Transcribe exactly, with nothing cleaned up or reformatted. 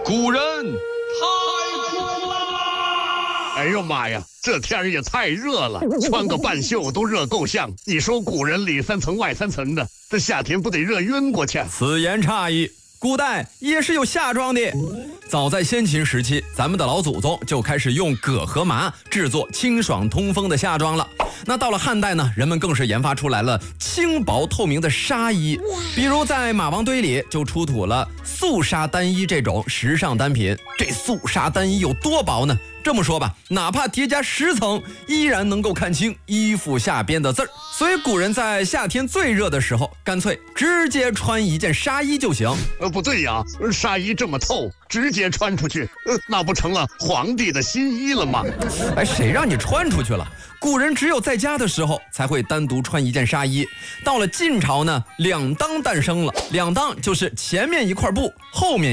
古人太苦了。 哎呦妈呀，这天儿也太热了，穿个半袖都热够呛。你说古人里三层外三层的，这夏天不得热晕过去？ 此言差矣，古代也是有夏装的。早在先秦时期，咱们的老祖宗就开始用葛和麻制作清爽通风的夏装了。那到了汉代呢，人们更是研发出来了轻薄透明的纱衣，比如在马王堆里就出土了素纱单衣这种时尚单品。这素纱单衣有多薄呢？这么说吧，哪怕叠加十层，依然能够看清衣服下边的字儿。所以古人在夏天最热的时候，干脆直接穿一件纱衣就行。 呃，不对呀，纱衣这么透，直接穿出去，呃，那不成了皇帝的新衣了吗？ 哎，谁让你穿出去了？古人只有在家的时候才会单独穿一件纱衣。到了晋朝呢，两当诞生了。两当就是前面一块布，后面